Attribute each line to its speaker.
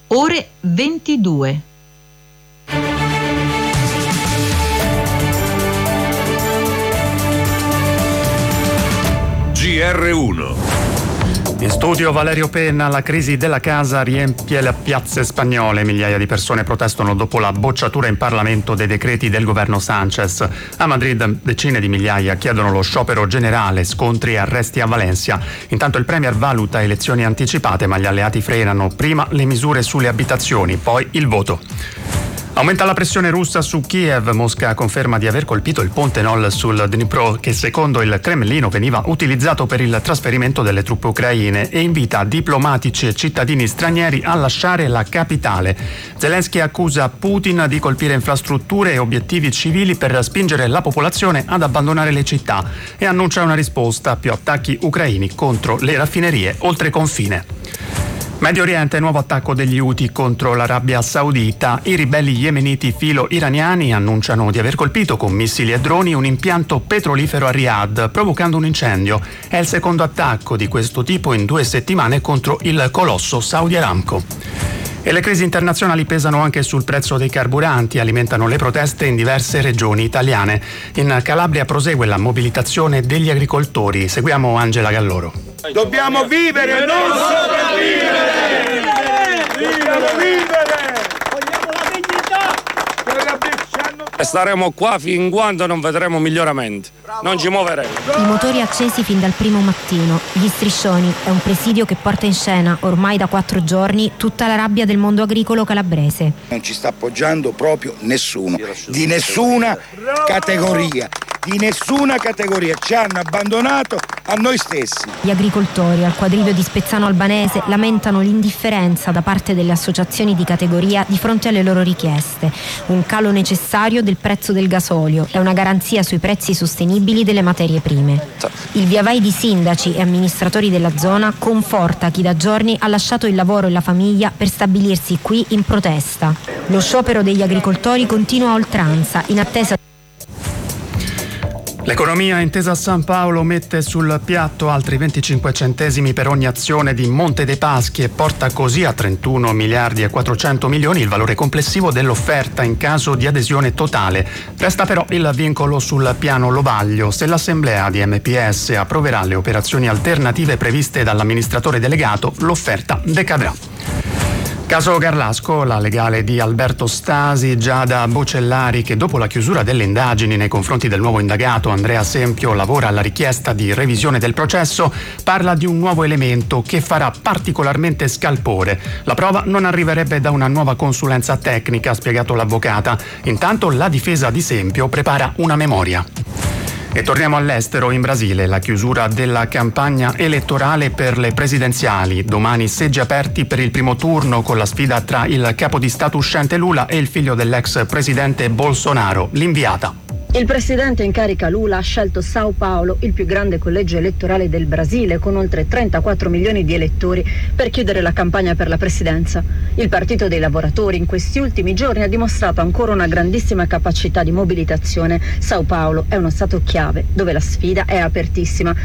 Speaker 1: ore 22.
Speaker 2: GR1.
Speaker 3: In studio Valerio Penna. La crisi della casa riempie le piazze spagnole. Migliaia di persone protestano dopo la bocciatura in Parlamento dei decreti del governo Sánchez. A Madrid decine di migliaia chiedono lo sciopero generale, scontri e arresti a Valencia. Intanto il premier valuta elezioni anticipate, ma gli alleati frenano. Prima le misure sulle abitazioni, poi il voto. Aumenta la pressione russa su Kiev. Mosca conferma di aver colpito il ponte Nol sul Dnipro, che secondo il Cremlino veniva utilizzato per il trasferimento delle truppe ucraine, e invita diplomatici e cittadini stranieri a lasciare la capitale. Zelensky accusa Putin di colpire infrastrutture e obiettivi civili per spingere la popolazione ad abbandonare le città e annuncia una risposta: più attacchi ucraini contro le raffinerie oltre confine. Medio Oriente, nuovo attacco degli Houthi contro l'Arabia Saudita. I ribelli yemeniti filo-iraniani annunciano di aver colpito con missili e droni un impianto petrolifero a Riyadh, provocando un incendio. È il secondo attacco di questo tipo in 2 settimane contro il colosso Saudi Aramco. E le crisi internazionali pesano anche sul prezzo dei carburanti, alimentano le proteste in diverse regioni italiane. In Calabria prosegue la mobilitazione degli agricoltori. Seguiamo Angela Galloro.
Speaker 4: Dobbiamo vivere, non sopravvivere! Dobbiamo vivere! Vogliamo la dignità!
Speaker 5: Staremo qua fin quando non vedremo miglioramenti. Non ci muoveremo.
Speaker 6: I motori accesi fin dal primo mattino. Gli striscioni è un presidio che porta in scena ormai da 4 giorni tutta la rabbia del mondo agricolo calabrese.
Speaker 7: Non ci sta appoggiando proprio nessuno, di nessuna categoria. Di nessuna categoria, ci hanno abbandonato a noi stessi.
Speaker 6: Gli agricoltori al quadriglio di Spezzano Albanese lamentano l'indifferenza da parte delle associazioni di categoria di fronte alle loro richieste. Un calo necessario del prezzo del gasolio è una garanzia sui prezzi sostenibili delle materie prime. Il viavai di sindaci e amministratori della zona conforta chi da giorni ha lasciato il lavoro e la famiglia per stabilirsi qui in protesta. Lo sciopero degli agricoltori continua a oltranza in attesa.
Speaker 3: L'economia Intesa San Paolo mette sul piatto altri 25 centesimi per ogni azione di Monte dei Paschi e porta così a 31 miliardi e 400 milioni il valore complessivo dell'offerta in caso di adesione totale. Resta però il vincolo sul piano Lovaglio. Se l'assemblea di MPS approverà le operazioni alternative previste dall'amministratore delegato, l'offerta decadrà. Caso Garlasco, la legale di Alberto Stasi, Giada Bocellari, che dopo la chiusura delle indagini nei confronti del nuovo indagato Andrea Sempio lavora alla richiesta di revisione del processo, parla di un nuovo elemento che farà particolarmente scalpore. La prova non arriverebbe da una nuova consulenza tecnica, ha spiegato l'avvocata. Intanto la difesa di Sempio prepara una memoria. E torniamo all'estero, in Brasile, la chiusura della campagna elettorale per le presidenziali. Domani seggi aperti per il primo turno con la sfida tra il capo di Stato uscente Lula e il figlio dell'ex presidente Bolsonaro, l'inviata.
Speaker 8: Il presidente in carica Lula ha scelto São Paulo, il più grande collegio elettorale del Brasile, con oltre 34 milioni di elettori, per chiudere la campagna per la presidenza. Il Partito dei Lavoratori in questi ultimi giorni ha dimostrato ancora una grandissima capacità di mobilitazione. São Paulo è uno stato chiave, dove la sfida è apertissima.